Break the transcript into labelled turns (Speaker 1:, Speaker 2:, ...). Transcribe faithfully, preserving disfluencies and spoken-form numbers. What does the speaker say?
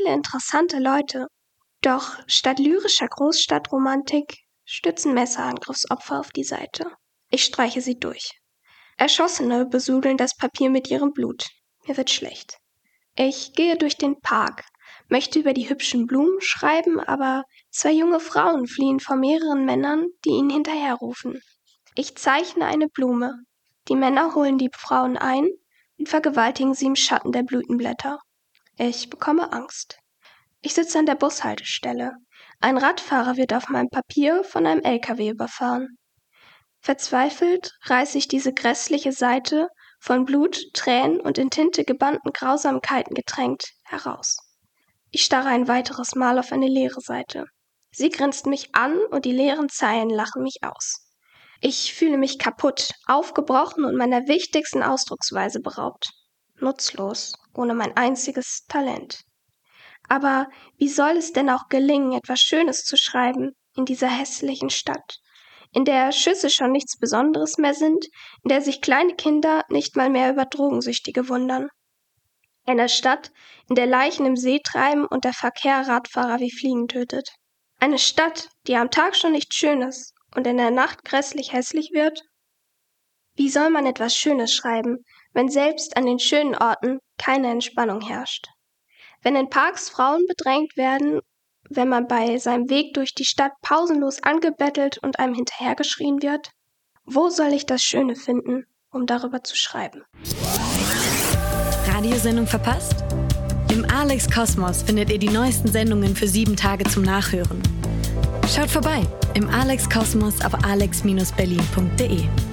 Speaker 1: viele interessante Leute. Doch statt lyrischer Großstadtromantik stützen Messerangriffsopfer auf die Seite. Ich streiche sie durch. Erschossene besudeln das Papier mit ihrem Blut. Mir wird schlecht. Ich gehe durch den Park, möchte über die hübschen Blumen schreiben, aber zwei junge Frauen fliehen vor mehreren Männern, die ihnen hinterherrufen. Ich zeichne eine Blume. Die Männer holen die Frauen ein und vergewaltigen sie im Schatten der Blütenblätter. Ich bekomme Angst. Ich sitze an der Bushaltestelle. Ein Radfahrer wird auf meinem Papier von einem L K W überfahren. Verzweifelt reiße ich diese grässliche Seite, von Blut, Tränen und in Tinte gebannten Grausamkeiten getränkt, heraus. Ich starre ein weiteres Mal auf eine leere Seite. Sie grinst mich an und die leeren Zeilen lachen mich aus. Ich fühle mich kaputt, aufgebrochen und meiner wichtigsten Ausdrucksweise beraubt. Nutzlos, ohne mein einziges Talent. Aber wie soll es denn auch gelingen, etwas Schönes zu schreiben in dieser hässlichen Stadt, in der Schüsse schon nichts Besonderes mehr sind, in der sich kleine Kinder nicht mal mehr über Drogensüchtige wundern? Einer Stadt, in der Leichen im See treiben und der Verkehr Radfahrer wie Fliegen tötet. Eine Stadt, die am Tag schon nicht schön ist und in der Nacht grässlich hässlich wird? Wie soll man etwas Schönes schreiben, wenn selbst an den schönen Orten keine Entspannung herrscht? Wenn in Parks Frauen bedrängt werden, wenn man bei seinem Weg durch die Stadt pausenlos angebettelt und einem hinterhergeschrien wird? Wo soll ich das Schöne finden, um darüber zu schreiben?
Speaker 2: Radiosendung verpasst? Im Alex Kosmos findet ihr die neuesten Sendungen für sieben Tage zum Nachhören. Schaut vorbei im Alex Kosmos auf alex Bindestrich berlin Punkt de.